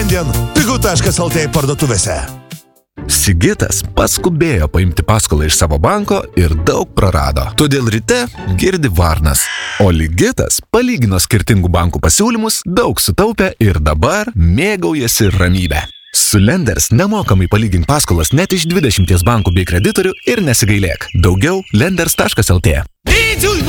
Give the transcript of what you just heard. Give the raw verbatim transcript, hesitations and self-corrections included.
šiandien pigu taškas lt parduotuvėse. Sigitas paskubėjo paimti paskolą iš savo banko ir daug prarado. Todėl ryte girdi varnas. O Ligitas palygino skirtingų bankų pasiūlymus, daug sutaupė ir dabar mėgaujasi ramybę. Su Lenders nemokamai palygink paskolas net iš dvidešimties bankų bei kreditorių ir nesigailėk. Daugiau lenders taškas lt.